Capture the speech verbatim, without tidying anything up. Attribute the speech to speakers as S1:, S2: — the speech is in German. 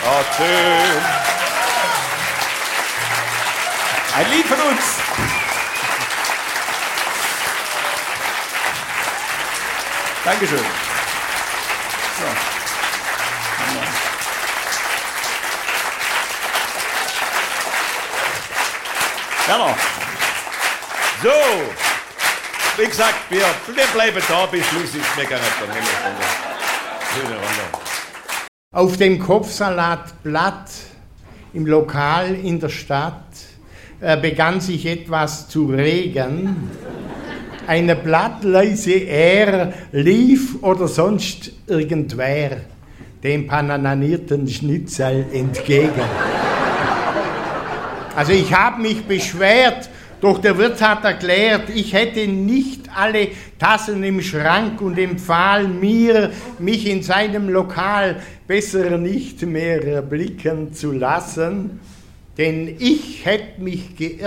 S1: Oh, schön. Ein Lied von uns. Dankeschön. So. Werner. So. Wie gesagt, wir, wir bleiben da bis Schluss. Ist mega nett. Schöne Runde.
S2: Auf dem Kopfsalatblatt im Lokal in der Stadt äh, begann sich etwas zu regen. Eine blattleise Er lief oder sonst irgendwer dem pananierten Schnitzel entgegen. Also ich habe mich beschwert, doch der Wirt hat erklärt, ich hätte nicht alle Tassen im Schrank und empfahl mir, mich in seinem Lokal besser nicht mehr erblicken zu lassen, denn ich hätte mich geirrt.